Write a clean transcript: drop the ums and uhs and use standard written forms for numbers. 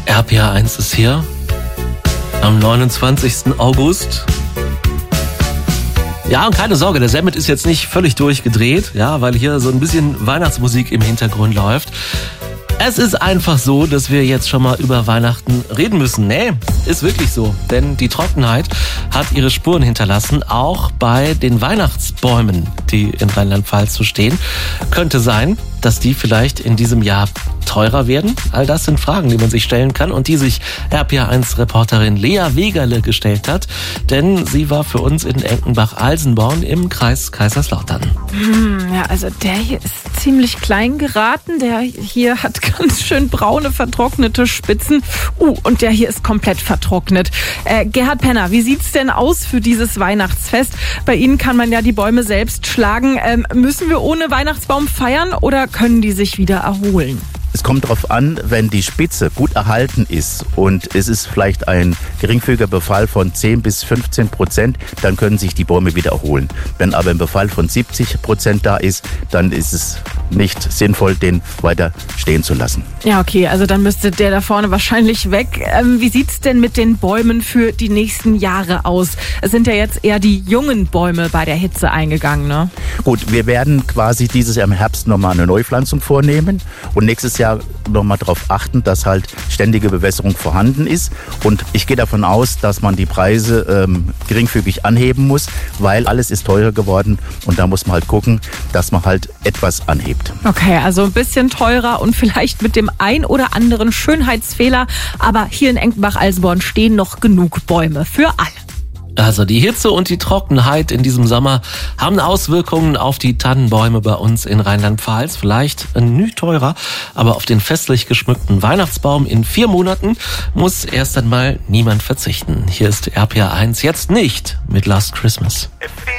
RPA1 ist hier am 29. August. Ja, und keine Sorge, der Sendung ist jetzt nicht völlig durchgedreht, ja, weil hier so ein bisschen Weihnachtsmusik im Hintergrund läuft. Es ist einfach so, dass wir jetzt schon mal über Weihnachten reden müssen. Nee, ist wirklich so. Denn die Trockenheit hat ihre Spuren hinterlassen, auch bei den Weihnachtsbäumen, die in Rheinland-Pfalz so stehen. Könnte sein, dass die vielleicht in diesem Jahr teurer werden. All das sind Fragen, die man sich stellen kann und die sich RPA1-Reporterin Lea Wegerle gestellt hat. Denn sie war für uns in Enkenbach-Alsenborn im Kreis Kaiserslautern. Ja, also der hier ist ziemlich klein geraten. Der hier hat ganz schön braune, vertrocknete Spitzen. Und der hier ist komplett vertrocknet. Gerhard Penner, wie sieht's denn aus für dieses Weihnachtsfest? Bei Ihnen kann man ja die Bäume selbst schlagen. Müssen wir ohne Weihnachtsbaum feiern oder können die sich wieder erholen? Es kommt darauf an, wenn die Spitze gut erhalten ist und es ist vielleicht ein geringfügiger Befall von 10-15%, dann können sich die Bäume wieder erholen. Wenn aber ein Befall von 70% da ist, dann ist es nicht sinnvoll, den weiter stehen zu lassen. Ja, okay, also dann müsste der da vorne wahrscheinlich weg. Wie sieht's denn mit den Bäumen für die nächsten Jahre aus? Es sind ja jetzt eher die jungen Bäume bei der Hitze eingegangen, ne? Gut, wir werden quasi dieses Jahr im Herbst nochmal eine Neupflanzung vornehmen und nächstes Jahr nochmal darauf achten, dass halt ständige Bewässerung vorhanden ist. Und ich gehe davon aus, dass man die Preise geringfügig anheben muss, weil alles ist teurer geworden und da muss man halt gucken, dass man halt etwas anhebt. Okay, also ein bisschen teurer und vielleicht mit dem ein oder anderen Schönheitsfehler. Aber hier in Enkenbach-Alsenborn stehen noch genug Bäume für alle. Also die Hitze und die Trockenheit in diesem Sommer haben Auswirkungen auf die Tannenbäume bei uns in Rheinland-Pfalz. Vielleicht ein Mühe teurer, aber auf den festlich geschmückten Weihnachtsbaum in 4 Monaten muss erst einmal niemand verzichten. Hier ist RPA1 jetzt nicht mit Last Christmas.